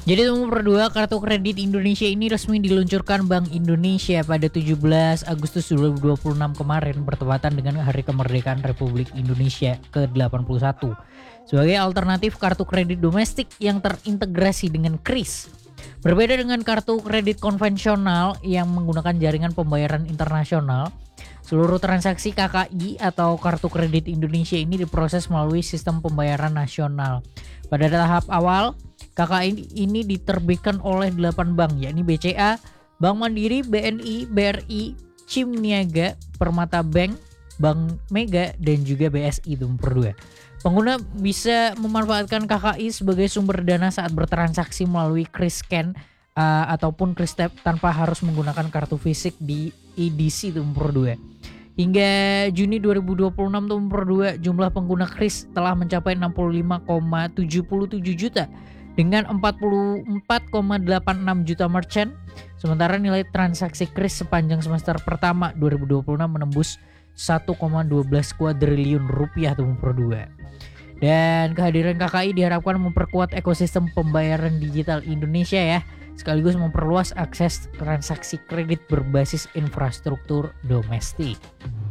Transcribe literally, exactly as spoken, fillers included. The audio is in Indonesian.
Jadi nomor dua, kartu kredit Indonesia ini resmi diluncurkan Bank Indonesia pada tujuh belas Agustus dua ribu dua puluh enam kemarin, bertepatan dengan Hari Kemerdekaan Republik Indonesia ke delapan puluh satu. Sebagai alternatif kartu kredit domestik yang terintegrasi dengan kris. Berbeda dengan kartu kredit konvensional yang menggunakan jaringan pembayaran internasional, seluruh transaksi K K I atau kartu kredit Indonesia ini diproses melalui sistem pembayaran nasional. Pada tahap awal, K K I ini diterbitkan oleh delapan bank, yakni B C A, Bank Mandiri, B N I, B R I, Cimniaga, Permata Bank, Bank Mega, dan juga B S I. Itu nomor dua. Pengguna bisa memanfaatkan K K I sebagai sumber dana saat bertransaksi melalui kris scan uh, ataupun kris tap tanpa harus menggunakan kartu fisik di E D C. Itu nomor dua. Hingga Juni dua ribu dua puluh enam, nomor dua, jumlah pengguna kris telah mencapai enam puluh lima koma tujuh tujuh juta dengan empat puluh empat koma delapan enam juta merchant. Sementara nilai transaksi kris sepanjang semester pertama dua ribu dua puluh enam menembus satu koma satu dua kuadriliun rupiah, tuh nomor dua. Dan kehadiran K K I diharapkan memperkuat ekosistem pembayaran digital Indonesia ya, sekaligus memperluas akses transaksi kredit berbasis infrastruktur domestik.